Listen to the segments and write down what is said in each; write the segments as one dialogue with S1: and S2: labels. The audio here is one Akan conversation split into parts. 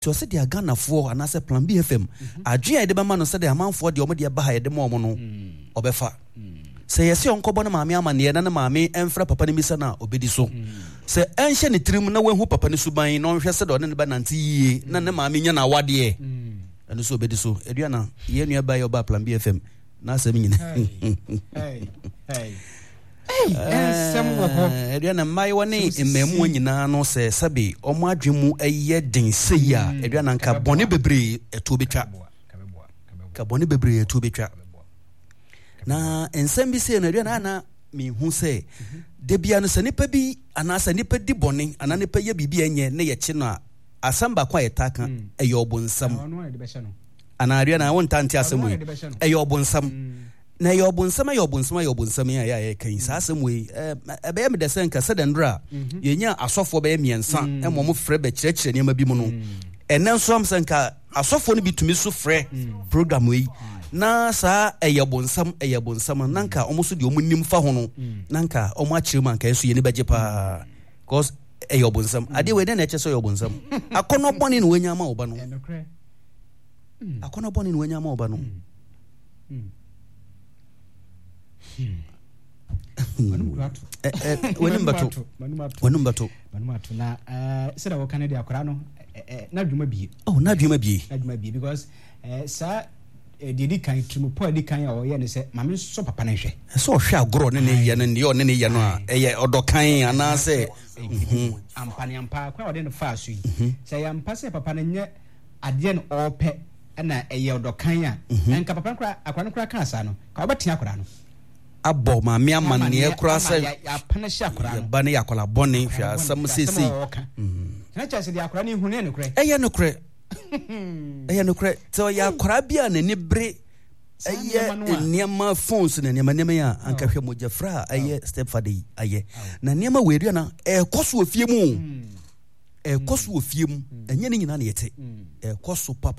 S1: to say the Ghana for and as a plan BFM. Adria de man said the amount for the Omodia Baha de Momono Obefa. Say yes, Uncle Bonamami and the Mammy and Fra Papa Misana Obediso. Say ancient trim no one who Papa Nisubai, no said on the Bananti, Nana Mammy and Awadie. And so Bediso, Adriana, ye nearby your plan BFM. Nasamin. Hey. Ediana my one in Memoy no say Sabi, or Madrimu a ye ding say ya, Ediana Caboni Bebre a to be trap. Caboni Bebre a to be trap. Na and Sambi say Ediana me who say, Debiano Sanipabi, and as a nipper de bonning, and an epay bibi and ye near china, a samba quiet takan, a yobun some. And Ariana won't antia some way, a yobun some. Na yobun sama ya kan sa asem we be me de senka sedendra yenya asofo be miensa emo mo frɛ be kyerɛkyerɛ ne ma bi mu no enen so am senka asofo no bitumi so frɛ program we na sa yobun sam nanka omo so de omo nim fa ho no nanka omo akyerɛ man kan so ye ne beje pa cause yobun sam ade we de na ɛkyɛ so yobun sam akono bɔne no wanya ma oba no akono bɔne no wanya ma oba no Manumbato
S2: na said I can dia kora no na dwuma bi because sa di kan tumu po di kan o ye ne se mame so papa na hwe
S1: so hwe agoro ne ye ne ye ne ye no a eye odokan ana se
S2: ampa kwa ode no fa so yi se yampa se papa na nye ade no ope na eye odokan a enka papa kora akwa no kora ka asa no ka obetia kora no abo ma me amane kura se ya pana sha kura no
S1: ba ne yakola boni hwa sam sisi
S2: na cha se dia kura ni hunu ne kure
S1: eye no kure so ya kura bia na ni bre eye niema phones na niema ya anka hwe mojafra eye step father eye na niema weria na koso ofie mu enye ni nyina na yete koso pa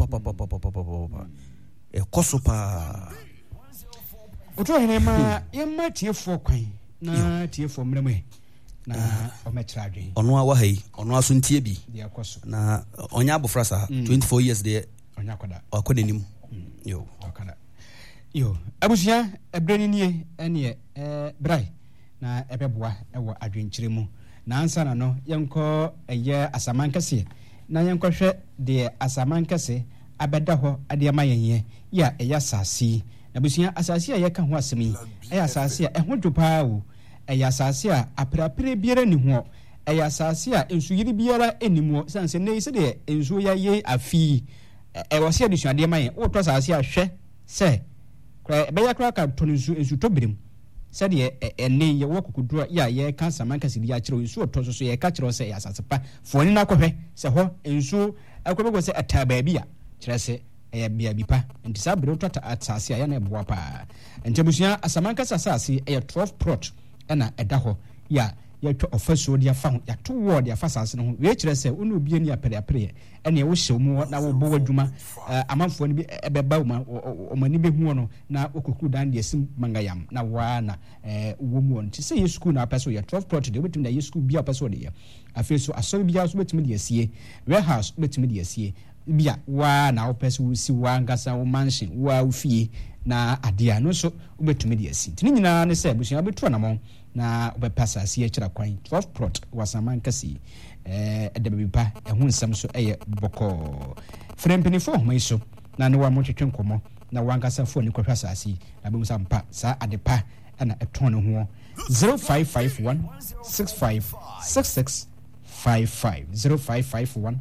S1: koso pa
S2: Oto henema yemma tiefo kwan na tiefo mreme na omechra adwen
S1: ono awa hai ono aso ntie bi
S2: dia koso
S1: na onya abofra sa 24 years de
S2: onya koda
S1: akodenim yo
S2: akada yo abusia ebreni nie ene brai na ebeboa ewo adwenkyire mu na ansa na no yenko eye asamankase na yenko hwe de asamankase abeda ho ade ma yenye ya eya sasi abusia asase a yeka ho asemi asase a ho dwopa wo asase a aprapre biara ni ho asase a ensuyiri biara enimo sanse nei se de ensu ya ye afi wose adusuade ma ye wo to asase a hwe se be ya kra ka to ensu to birim se de ene ye wo kokudura ya ye ka samankase di a kire ensu to so ye ka kire se asase pa foni na kohwe se ho ensu akobe se ataba bia kire se bia bipa nti sabiro tota atase ya na eboa pa ntebusia asamankasa asase 12 plot na edaho ya twa ofaso dia fa ya to word ya fasase no we kire se unu obie ni apere ene wo hye mu na wo bo wadwuma amanfo ni beba omani behu no na okoku dan de sim mangayam na wa na wo mu nti se yesu na apeso ya 12 plot de betim na yesu bia apeso de ya afeso asori bia so betim de asie warehouse betim de asie bia wa na opeso si wa ngasa wo mansion wa ufie na adia no so ubetumi de asi tini nyina ne se busia betu na mo na obepasa asi akira kwan 12 plot wasamankasi edebebipa ehun nsam so eye boko frempini fo ho iso na ne wa mo twetwe nkomo na wankasa fo ne kwahwasa asi na be musa mpa sa adepa na eton ne ho 0551 656655 0551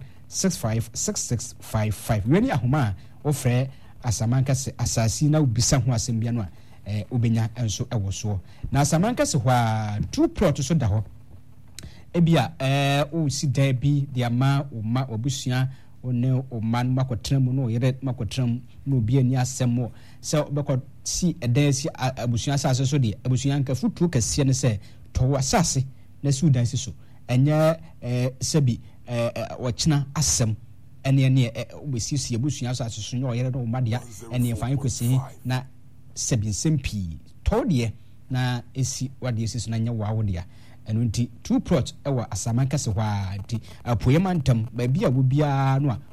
S2: 656655 weni ahoma ofre asamankase asasi na ubisa ho asembia no a obenya enso ewoso na asamankase ho a 2 plot so da ho ebia o si da bi de ama o ma obusua one o man makotram no yere makotram no obi ani asem se obekọ si edan si abusua asase so de abusua nka futu kase ne se to asase na si udan si so enya sebi wachina asem ene obesisi abusua so asese nyo yere no madia ene fan kwesi na sebi sempi to de na esi wade esi so na nya wawo dia eno nti 2 plot ewa asamankase hwa nti apoyemantam ba bia wo bia no a